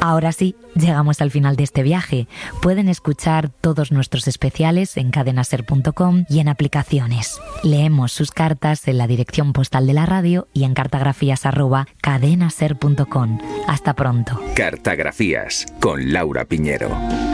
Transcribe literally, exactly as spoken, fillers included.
Ahora sí, llegamos al final de este viaje. Pueden escuchar todos nuestros especiales en cadena ser punto com y en aplicaciones. Leemos sus cartas en la dirección postal de la radio y en cartagrafías arroba cadena ser punto com. Hasta pronto. Cartagrafías con Laura Piñero.